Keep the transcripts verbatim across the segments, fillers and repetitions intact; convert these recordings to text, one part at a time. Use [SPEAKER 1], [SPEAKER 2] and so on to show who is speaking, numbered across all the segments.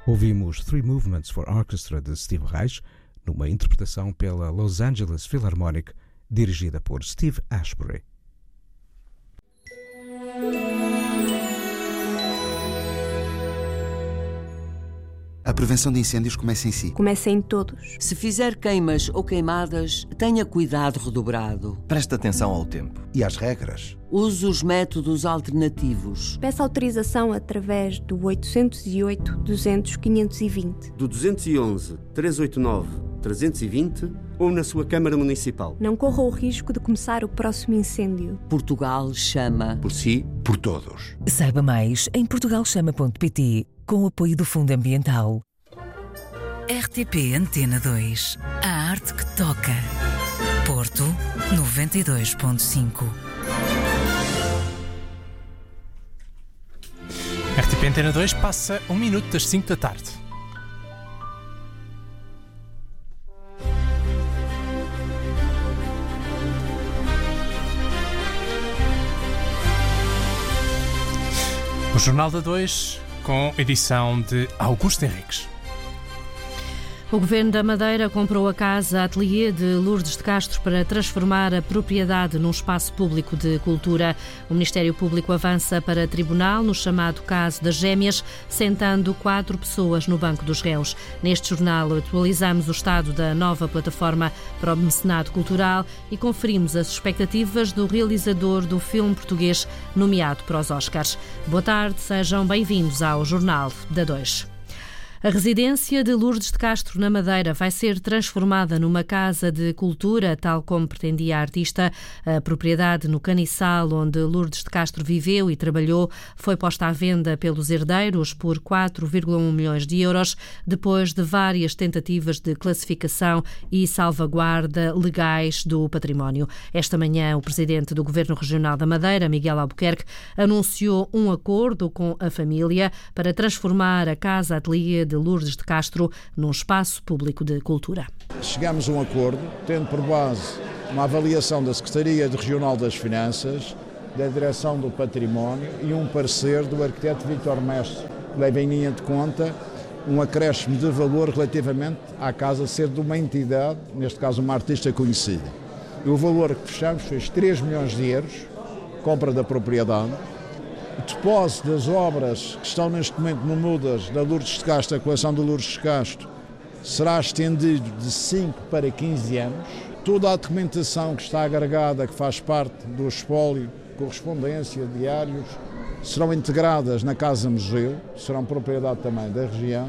[SPEAKER 1] Ouvimos Three Movements for Orchestra de Steve Reich, numa interpretação pela Los Angeles Philharmonic, dirigida por Steve Ashbury.
[SPEAKER 2] A prevenção de incêndios começa em si.
[SPEAKER 3] Começa em todos.
[SPEAKER 4] Se fizer queimas ou queimadas, tenha cuidado redobrado.
[SPEAKER 5] Preste atenção ao tempo.
[SPEAKER 2] E às regras.
[SPEAKER 4] Use os métodos alternativos.
[SPEAKER 3] Peça autorização através do oitocentos e oito, duzentos, quinhentos e vinte.
[SPEAKER 6] Do duzentos e onze, trezentos e oitenta e nove, trezentos e vinte ou na sua Câmara Municipal.
[SPEAKER 3] Não corra o risco de começar o próximo incêndio.
[SPEAKER 4] Portugal chama.
[SPEAKER 2] Por si, por todos.
[SPEAKER 7] Saiba mais em portugal chama ponto pt, com o apoio do Fundo Ambiental. R T P Antena dois. A arte que toca. Porto noventa e dois ponto cinco.
[SPEAKER 8] R T P Antena dois passa um minuto das cinco da tarde. O Jornal da dois, com edição de Augusto Henriques.
[SPEAKER 9] O Governo da Madeira comprou a casa Ateliê de Lourdes de Castro para transformar a propriedade num espaço público de cultura. O Ministério Público avança para tribunal no chamado caso das gêmeas, sentando quatro pessoas no banco dos réus. Neste jornal atualizamos o estado da nova plataforma para o mecenato cultural e conferimos as expectativas do realizador do filme português nomeado para os Oscars. Boa tarde, sejam bem-vindos ao Jornal da dois. A residência de Lourdes de Castro, na Madeira, vai ser transformada numa casa de cultura, tal como pretendia a artista. A propriedade no Caniçal, onde Lourdes de Castro viveu e trabalhou, foi posta à venda pelos herdeiros por quatro vírgula um milhões de euros, depois de várias tentativas de classificação e salvaguarda legais do património. Esta manhã, o presidente do Governo Regional da Madeira, Miguel Albuquerque, anunciou um acordo com a família para transformar a casa Ateliê de Lourdes de Castro num espaço público de cultura.
[SPEAKER 10] Chegamos a um acordo, tendo por base uma avaliação da Secretaria Regional das Finanças, da Direção do Património e um parecer do arquiteto Vítor Mestre, que leva em linha de conta um acréscimo de valor relativamente à casa ser de uma entidade, neste caso uma artista conhecida. E o valor que fechamos foi três milhões de euros, compra da propriedade. O depósito das obras que estão neste momento no Mudas da Lourdes de Castro, a coleção de Lourdes de Castro, será estendido de cinco para quinze anos. Toda a documentação que está agregada, que faz parte do espólio, correspondência, diários, serão integradas na Casa-Museu, serão propriedade também da região,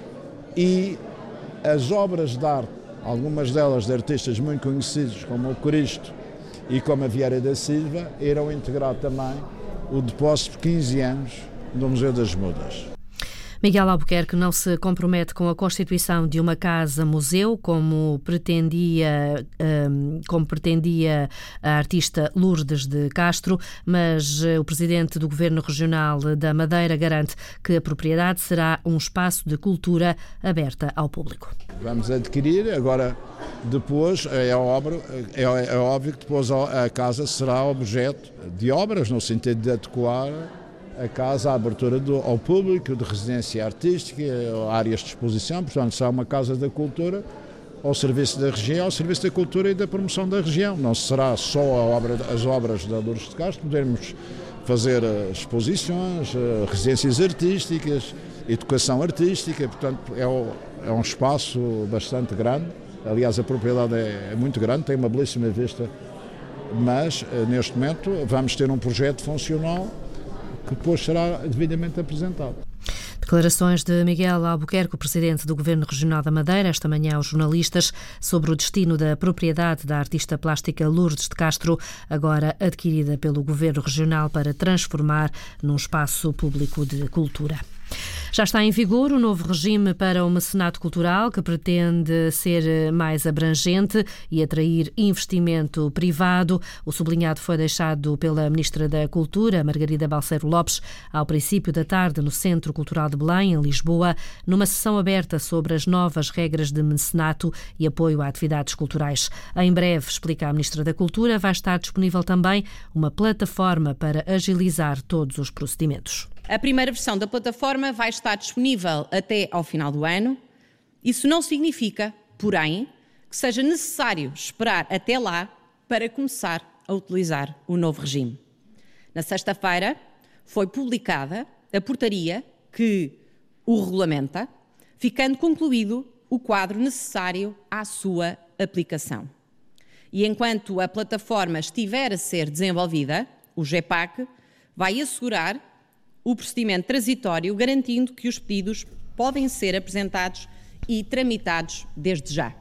[SPEAKER 10] e as obras de arte, algumas delas de artistas muito conhecidos, como o Cristo e como a Vieira da Silva, irão integrar também o depósito por quinze anos do Museu das Mudas.
[SPEAKER 9] Miguel Albuquerque não se compromete com a constituição de uma casa-museu, como pretendia, como pretendia a artista Lourdes de Castro, mas o presidente do Governo Regional da Madeira garante que a propriedade será um espaço de cultura aberta ao público.
[SPEAKER 10] Vamos adquirir, agora depois é, obra, é, é óbvio que depois a casa será objeto de obras, no sentido de adequar a casa à abertura do, ao público, de residência artística, áreas de exposição, portanto será uma casa da cultura ao serviço da região, ao serviço da cultura e da promoção da região. Não será só a obra, as obras da Lourdes de Castro, podemos fazer exposições, residências artísticas, educação artística, portanto é, o, é um espaço bastante grande. Aliás, a propriedade é, é muito grande, tem uma belíssima vista, mas neste momento vamos ter um projeto funcional que depois será devidamente apresentado.
[SPEAKER 9] Declarações de Miguel Albuquerque, o presidente do Governo Regional da Madeira, esta manhã aos jornalistas, sobre o destino da propriedade da artista plástica Lourdes de Castro, agora adquirida pelo Governo Regional para transformar num espaço público de cultura. Já está em vigor o novo regime para o mecenato cultural, que pretende ser mais abrangente e atrair investimento privado. O sublinhado foi deixado pela Ministra da Cultura, Margarida Balseiro Lopes, ao princípio da tarde no Centro Cultural de Belém, em Lisboa, numa sessão aberta sobre as novas regras de mecenato e apoio a atividades culturais. Em breve, explica a Ministra da Cultura, vai estar disponível também uma plataforma para agilizar todos os procedimentos.
[SPEAKER 5] A primeira versão da plataforma vai estar disponível até ao final do ano. Isso não significa, porém, que seja necessário esperar até lá para começar a utilizar o novo regime. Na sexta-feira foi publicada a portaria que o regulamenta, ficando concluído o quadro necessário à sua aplicação. E enquanto a plataforma estiver a ser desenvolvida, o GEPAC vai assegurar o procedimento transitório, garantindo que os pedidos podem ser apresentados e tramitados desde já.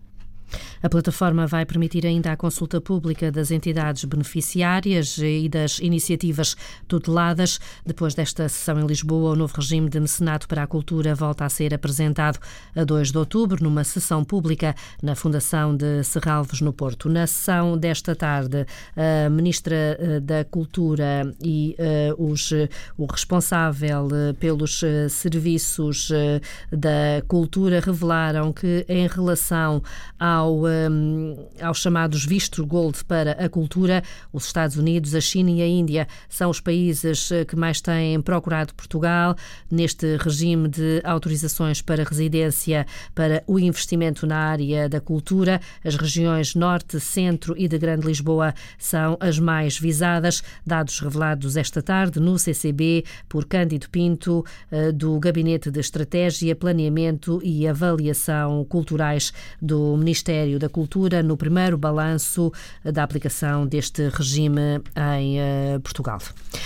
[SPEAKER 9] A plataforma vai permitir ainda a consulta pública das entidades beneficiárias e das iniciativas tuteladas. Depois desta sessão em Lisboa, o novo regime de mecenato para a cultura volta a ser apresentado a dois de outubro, numa sessão pública na Fundação de Serralves, no Porto. Na sessão desta tarde, a Ministra da Cultura e uh, os, o responsável pelos uh, serviços uh, da cultura revelaram que, em relação ao um, aos chamados vistos gold para a cultura, os Estados Unidos, a China e a Índia são os países que mais têm procurado Portugal neste regime de autorizações para residência para o investimento na área da cultura. As regiões Norte, Centro e de Grande Lisboa são as mais visadas, dados revelados esta tarde no C C B por Cândido Pinto, do Gabinete de Estratégia, Planeamento e Avaliação Culturais do Ministério da Cultura, no primeiro balanço da aplicação deste regime em uh, Portugal.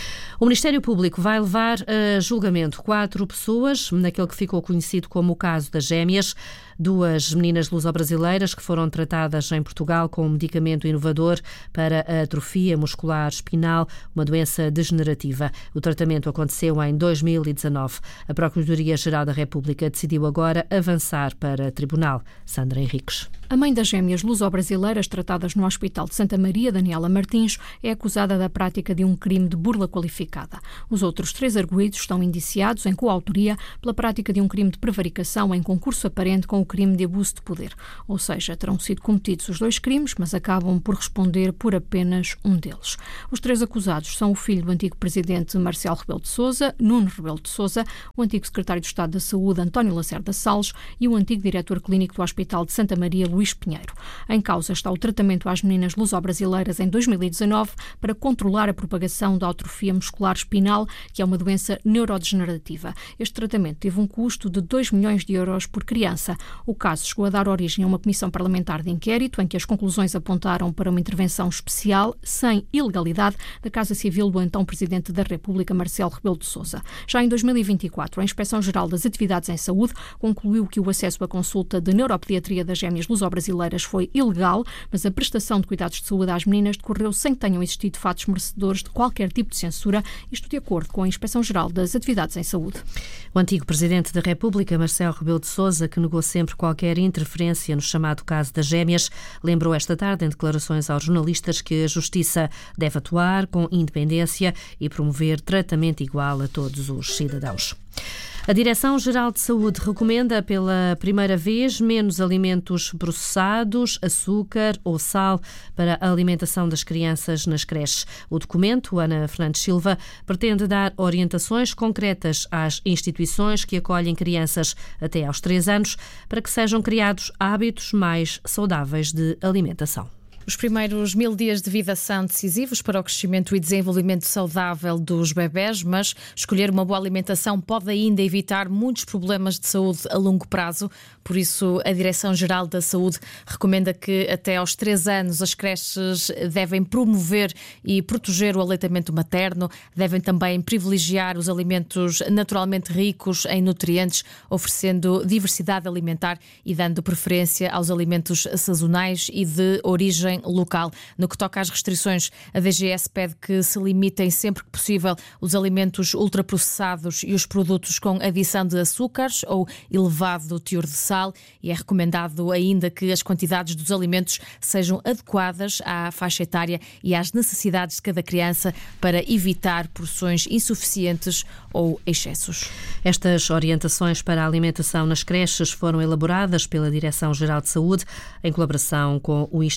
[SPEAKER 9] O Ministério Público vai levar a julgamento quatro pessoas, naquele que ficou conhecido como o caso das gêmeas, duas meninas luso-brasileiras que foram tratadas em Portugal com um medicamento inovador para a atrofia muscular espinal, uma doença degenerativa. O tratamento aconteceu em dois mil e dezanove. A Procuradoria-Geral da República decidiu agora avançar para tribunal. Sandra Henriques.
[SPEAKER 11] A mãe das gêmeas luso-brasileiras tratadas no Hospital de Santa Maria, Daniela Martins, é acusada da prática de um crime de burla qualificada. Os outros três arguidos estão indiciados em coautoria pela prática de um crime de prevaricação em concurso aparente com o crime de abuso de poder. Ou seja, terão sido cometidos os dois crimes, mas acabam por responder por apenas um deles. Os três acusados são o filho do antigo presidente Marcelo Rebelo de Sousa, Nuno Rebelo de Sousa, o antigo secretário de Estado da Saúde, António Lacerda Salles, e o antigo diretor clínico do Hospital de Santa Maria, Luís Pinheiro. Em causa está o tratamento às meninas luso-brasileiras em dois mil e dezanove para controlar a propagação da atrofia muscular espinal, que é uma doença neurodegenerativa. Este tratamento teve um custo de dois milhões de euros por criança. O caso chegou a dar origem a uma comissão parlamentar de inquérito, em que as conclusões apontaram para uma intervenção especial, sem ilegalidade, da Casa Civil do então Presidente da República, Marcelo Rebelo de Sousa. Já em dois mil e vinte e quatro, a Inspeção-Geral das Atividades em Saúde concluiu que o acesso à consulta de neuropediatria das gêmeas luso-brasileiras foi ilegal, mas a prestação de cuidados de saúde às meninas decorreu sem que tenham existido fatos merecedores de qualquer tipo de censura, isto de acordo com a Inspeção-Geral das Atividades em Saúde.
[SPEAKER 9] O antigo Presidente da República, Marcelo Rebelo de Sousa, que negou sempre qualquer interferência no chamado caso das gêmeas, lembrou esta tarde em declarações aos jornalistas que a Justiça deve atuar com independência e promover tratamento igual a todos os cidadãos. A Direção-Geral de Saúde recomenda pela primeira vez menos alimentos processados, açúcar ou sal para a alimentação das crianças nas creches. O documento, Ana Fernandes Silva, pretende dar orientações concretas às instituições que acolhem crianças até aos três anos para que sejam criados hábitos mais saudáveis de alimentação.
[SPEAKER 12] Os primeiros mil dias de vida são decisivos para o crescimento e desenvolvimento saudável dos bebés, mas escolher uma boa alimentação pode ainda evitar muitos problemas de saúde a longo prazo. Por isso, a Direção-Geral da Saúde recomenda que até aos três anos as creches devem promover e proteger o aleitamento materno, devem também privilegiar os alimentos naturalmente ricos em nutrientes, oferecendo diversidade alimentar e dando preferência aos alimentos sazonais e de origem local. No que toca às restrições, a D G S pede que se limitem sempre que possível os alimentos ultraprocessados e os produtos com adição de açúcares ou elevado teor de sal, e é recomendado ainda que as quantidades dos alimentos sejam adequadas à faixa etária e às necessidades de cada criança para evitar porções insuficientes ou excessos.
[SPEAKER 9] Estas orientações para a alimentação nas creches foram elaboradas pela Direção-Geral de Saúde em colaboração com o Instituto de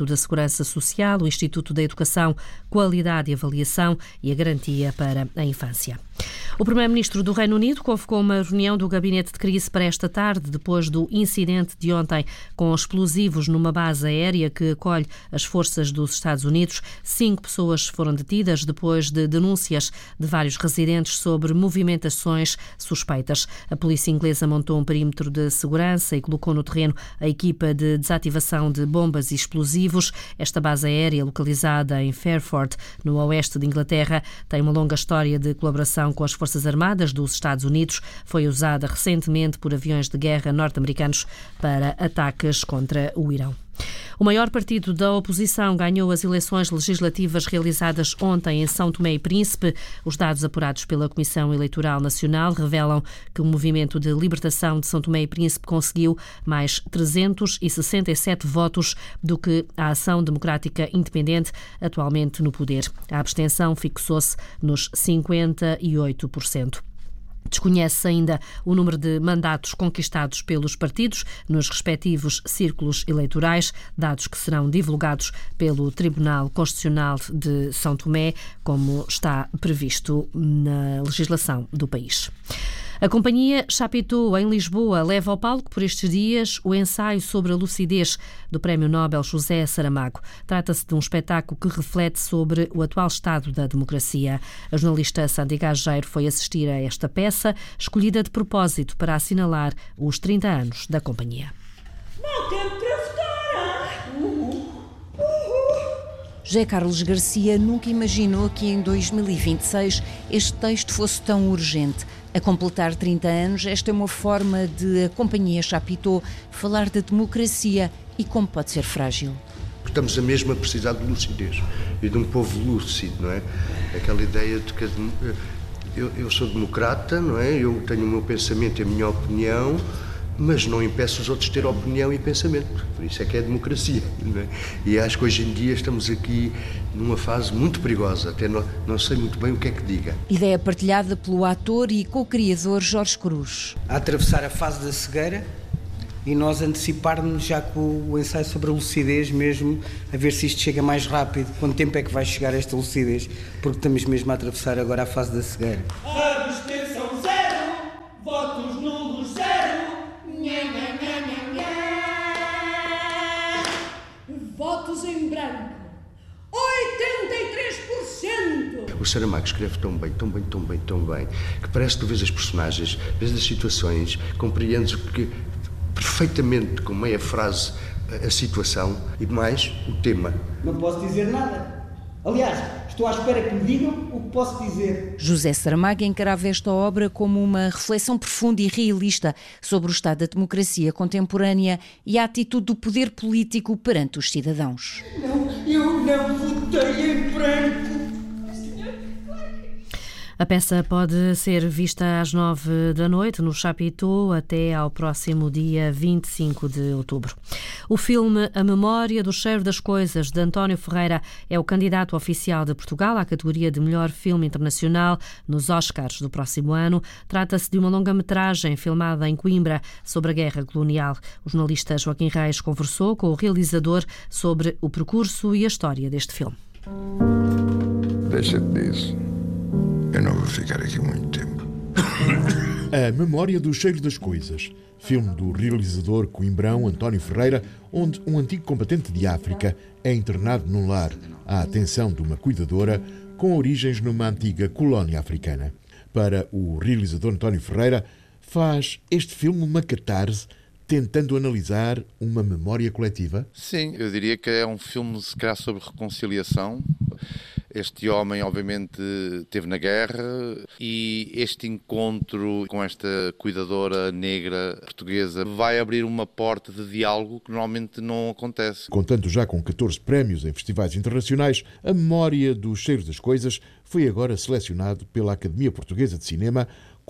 [SPEAKER 9] da Segurança Social, o Instituto da Educação, Qualidade e Avaliação e a Garantia para a Infância. O Primeiro-Ministro do Reino Unido convocou uma reunião do Gabinete de Crise para esta tarde, depois do incidente de ontem com explosivos numa base aérea que acolhe as forças dos Estados Unidos. Cinco pessoas foram detidas depois de denúncias de vários residentes sobre movimentações suspeitas. A polícia inglesa montou um perímetro de segurança e colocou no terreno a equipa de desativação de bombas e explosivos. Esta base aérea, localizada em Fairford, no oeste de Inglaterra, tem uma longa história de colaboração com as Forças Armadas dos Estados Unidos. Foi usada recentemente por aviões de guerra norte-americanos para ataques contra o Irão. O maior partido da oposição ganhou as eleições legislativas realizadas ontem em São Tomé e Príncipe. Os dados apurados pela Comissão Eleitoral Nacional revelam que o Movimento de Libertação de São Tomé e Príncipe conseguiu mais trezentos e sessenta e sete votos do que a Ação Democrática Independente, atualmente no poder. A abstenção fixou-se nos cinquenta e oito por cento. Desconhece ainda o número de mandatos conquistados pelos partidos nos respectivos círculos eleitorais, dados que serão divulgados pelo Tribunal Constitucional de São Tomé, como está previsto na legislação do país. A companhia Chapitão, em Lisboa, leva ao palco por estes dias o ensaio sobre a lucidez do Prémio Nobel José Saramago. Trata-se de um espetáculo que reflete sobre o atual estado da democracia. A jornalista Sandy Gageiro foi assistir a esta peça, escolhida de propósito para assinalar os trinta anos da companhia.
[SPEAKER 13] Não tempo para votar! Uh, uh, uh.
[SPEAKER 14] José Carlos Garcia nunca imaginou que em dois mil e vinte e seis este texto fosse tão urgente. A completar trinta anos, esta é uma forma de a companhia Chapitão falar da democracia e como pode ser frágil.
[SPEAKER 15] Estamos a mesmo a precisar de lucidez e de um povo lúcido, não é? Aquela ideia de que eu, eu sou democrata, não é? Eu tenho o meu pensamento e a minha opinião, mas não impeço os outros de ter opinião e pensamento. Por isso é que é democracia, não é? E acho que hoje em dia estamos aqui numa fase muito perigosa, até não, não sei muito bem o que é que diga.
[SPEAKER 14] Ideia partilhada pelo ator e co-criador Jorge Cruz.
[SPEAKER 16] A atravessar a fase da cegueira e nós anteciparmos já com o ensaio sobre a lucidez mesmo, a ver se isto chega mais rápido. Quanto tempo é que vai chegar esta lucidez? Porque estamos mesmo a atravessar agora a fase da cegueira.
[SPEAKER 13] Abstenção zero, votos nulos zero, nha, nha, nha, nha, nha. Votos em branco, oitenta e três por cento.
[SPEAKER 15] O Saramago escreve tão bem, tão bem, tão bem, tão bem, que parece que tu vês as personagens, vês as situações, compreendes o que perfeitamente, com meia frase, a situação e mais o tema.
[SPEAKER 16] Não posso dizer nada. Aliás, estou à espera que me digam o que posso dizer.
[SPEAKER 14] José Saramago encarava esta obra como uma reflexão profunda e realista sobre o estado da democracia contemporânea e a atitude do poder político perante os cidadãos.
[SPEAKER 13] Não, eu não votei em branco.
[SPEAKER 9] A peça pode ser vista às nove da noite no Chapitão até ao próximo dia vinte e cinco de outubro. O filme A Memória do Cheiro das Coisas, de António Ferreira, é o candidato oficial de Portugal à categoria de melhor filme internacional nos Oscars do próximo ano. Trata-se de uma longa-metragem filmada em Coimbra sobre a guerra colonial. O jornalista Joaquim Reis conversou com o realizador sobre o percurso e a história deste filme.
[SPEAKER 17] Deixa-te disso. Eu não vou ficar aqui muito tempo.
[SPEAKER 18] A Memória do Cheiro das Coisas, filme do realizador coimbrão António Ferreira, onde um antigo combatente de África é internado num lar à atenção de uma cuidadora com origens numa antiga colónia africana. Para o realizador António Ferreira, faz este filme uma catarse tentando analisar uma memória coletiva?
[SPEAKER 19] Sim, eu diria que é um filme, se calhar, sobre reconciliação. Este homem, obviamente, esteve na guerra e este encontro com esta cuidadora negra portuguesa vai abrir uma porta de diálogo que normalmente não acontece.
[SPEAKER 18] Contando já com catorze prémios em festivais internacionais, A Memória do Cheiro das Coisas foi agora selecionado pela Academia Portuguesa de Cinema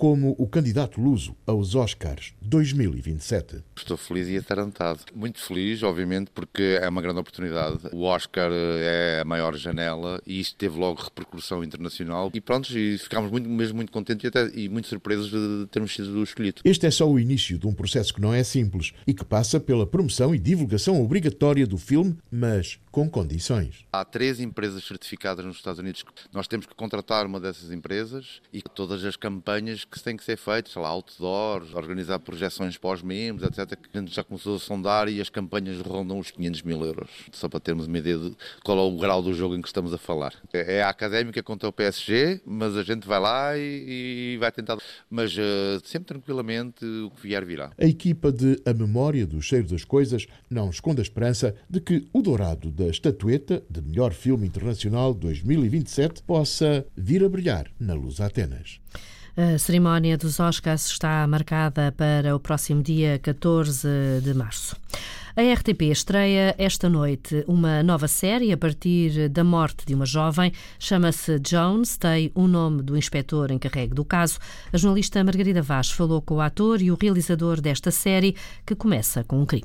[SPEAKER 18] como o candidato luso aos Oscars dois mil e vinte e sete.
[SPEAKER 19] Estou feliz e atarantado. Muito feliz, obviamente, porque é uma grande oportunidade. O Oscar é a maior janela e isto teve logo repercussão internacional. E pronto, e ficámos muito, mesmo muito contentes e, até, e muito surpresos de termos sido escolhidos.
[SPEAKER 18] Este é só o início de um processo que não é simples e que passa pela promoção e divulgação obrigatória do filme, mas com condições.
[SPEAKER 19] Há três empresas certificadas nos Estados Unidos. Nós temos que contratar uma dessas empresas e todas as campanhas que têm que ser feitas, sei lá, outdoors, organizar projeções para os membros, etcétera, que a gente já começou a sondar e as campanhas rondam os quinhentos mil euros. Só para termos uma ideia de qual é o grau do jogo em que estamos a falar. É a académica contra o P S G, mas a gente vai lá e, e vai tentar. Mas uh, sempre tranquilamente o que vier virá.
[SPEAKER 18] A equipa de A Memória do Cheiro das Coisas não esconde a esperança de que o dourado da estatueta de melhor filme internacional dois mil e vinte e sete possa vir a brilhar na luz a Atenas.
[SPEAKER 9] A cerimónia dos Oscars está marcada para o próximo dia catorze de março. A R T P estreia esta noite uma nova série a partir da morte de uma jovem. Chama-se Jones, tem o nome do inspetor encarregue do caso. A jornalista Margarida Vaz falou com o ator e o realizador desta série, que começa com um crime.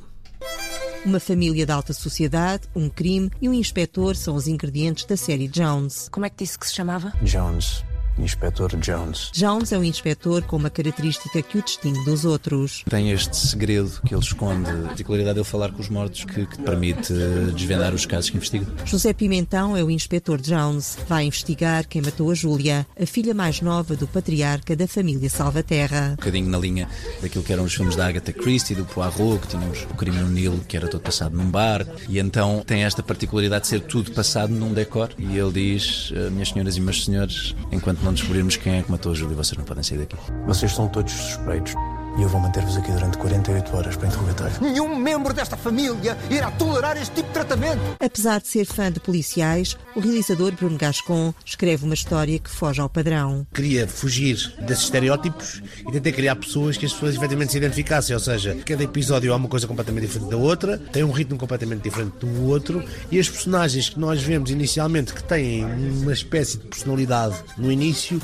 [SPEAKER 20] Uma família da alta sociedade, um crime e um inspetor são os ingredientes da série Jones.
[SPEAKER 21] Como é que disse que se chamava?
[SPEAKER 22] Jones. Inspetor Jones.
[SPEAKER 20] Jones é um inspetor com uma característica que o distingue dos outros.
[SPEAKER 22] Tem este segredo que ele esconde, a particularidade de ele falar com os mortos, que, que permite desvendar os casos que investiga.
[SPEAKER 20] José Pimentão é o inspetor Jones. Vai investigar quem matou a Júlia, a filha mais nova do patriarca da família Salvaterra.
[SPEAKER 22] Um bocadinho na linha daquilo que eram os filmes da Agatha Christie, do Poirot, que tínhamos o Crime no Nilo, que era todo passado num bar. E então tem esta particularidade de ser tudo passado num decor. E ele diz, minhas senhoras e meus senhores, enquanto não descobrirmos quem é que matou a Júlia, vocês não podem sair daqui. Vocês são todos suspeitos e eu vou manter-vos aqui durante quarenta e oito horas para interrogatório.
[SPEAKER 23] Nenhum membro desta família irá tolerar este tipo de tratamento.
[SPEAKER 20] Apesar de ser fã de policiais, o realizador Bruno Gascon escreve uma história que foge ao padrão.
[SPEAKER 24] Queria fugir desses estereótipos e tentei criar pessoas que as pessoas efetivamente se identificassem, ou seja, cada episódio é uma coisa completamente diferente da outra, tem um ritmo completamente diferente do outro e as personagens que nós vemos inicialmente que têm uma espécie de personalidade no início,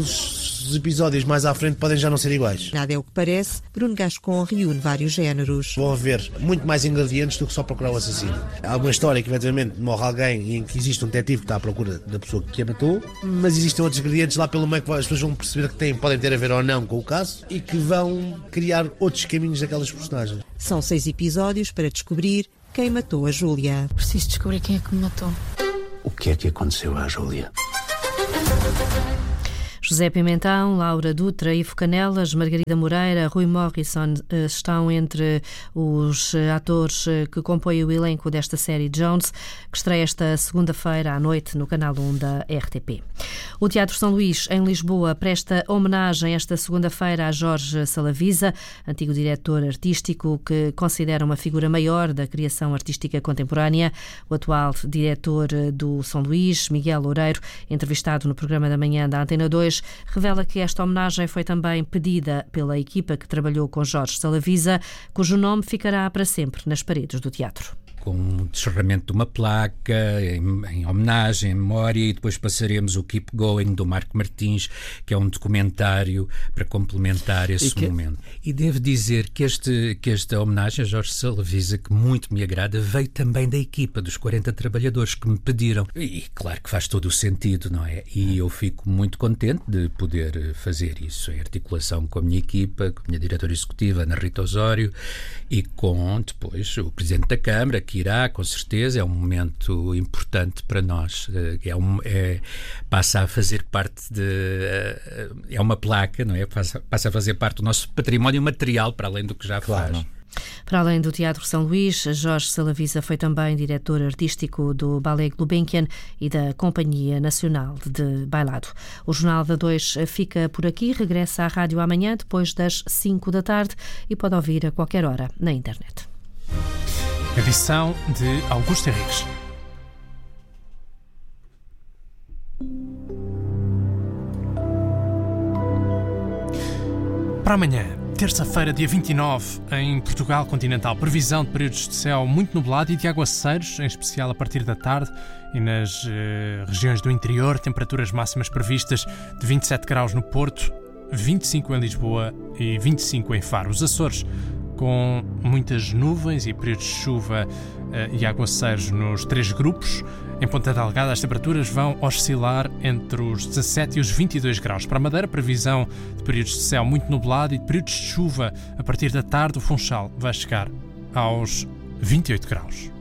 [SPEAKER 24] nos episódios mais à frente podem já não ser iguais.
[SPEAKER 20] Nada é o que parece. Bruno Gascon reúne vários géneros.
[SPEAKER 24] Vão haver muito mais ingredientes do que só procurar o assassino. Há uma história que efetivamente morre alguém e em que existe um detetive que está à procura da pessoa que a matou, mas existem outros ingredientes lá pelo meio que as pessoas vão perceber que têm, podem ter a ver ou não com o caso e que vão criar outros caminhos daquelas personagens.
[SPEAKER 20] São seis episódios para descobrir quem matou a Júlia.
[SPEAKER 21] Preciso descobrir quem é que me matou.
[SPEAKER 22] O que é que aconteceu à Júlia?
[SPEAKER 9] José Pimentão, Laura Dutra, Ivo Canelas, Margarida Moreira, Rui Morrison estão entre os atores que compõem o elenco desta série Jones, que estreia esta segunda-feira à noite no canal um da R T P. O Teatro São Luís, em Lisboa, presta homenagem esta segunda-feira a Jorge Salavisa, antigo diretor artístico que considera uma figura maior da criação artística contemporânea. O atual diretor do São Luís, Miguel Loureiro, entrevistado no programa da manhã da Antena dois, revela que esta homenagem foi também pedida pela equipa que trabalhou com Jorge Salavisa, cujo nome ficará para sempre nas paredes do teatro.
[SPEAKER 25] Com o descerramento de uma placa em, em homenagem, em memória, e depois passaremos o Keep Going do Marco Martins, que é um documentário para complementar esse e que, momento. E devo dizer que, este, que esta homenagem a Jorge Salavisa, que muito me agrada, veio também da equipa dos quarenta trabalhadores que me pediram. E claro que faz todo o sentido, não é? E eu fico muito contente de poder fazer isso em articulação com a minha equipa, com a minha diretora executiva, Ana Rita Osório, e com depois o Presidente da Câmara, que irá, com certeza, é um momento importante para nós. É um, é, passa a fazer parte de... É uma placa, não é? Passa, passa a fazer parte do nosso património material, para além do que já claro. faz.
[SPEAKER 9] Para além do Teatro São Luís, Jorge Salavisa foi também diretor artístico do Ballet Gulbenkian e da Companhia Nacional de Bailado. O Jornal da dois fica por aqui, regressa à rádio amanhã, depois das cinco da tarde, e pode ouvir a qualquer hora na internet.
[SPEAKER 8] Edição de Augusto Henriques. Para amanhã, terça-feira, dia vinte e nove, em Portugal continental, previsão de períodos de céu muito nublado e de aguaceiros, em especial a partir da tarde, e nas eh, regiões do interior, temperaturas máximas previstas de vinte e sete graus no Porto, vinte e cinco em Lisboa e vinte e cinco em Faro. Os Açores, com muitas nuvens e períodos de chuva uh, e aguaceiros nos três grupos. Em Ponta Delgada, as temperaturas vão oscilar entre os dezassete e os vinte e dois graus. Para a Madeira, previsão de períodos de céu muito nublado e de períodos de chuva a partir da tarde. O Funchal vai chegar aos vinte e oito graus.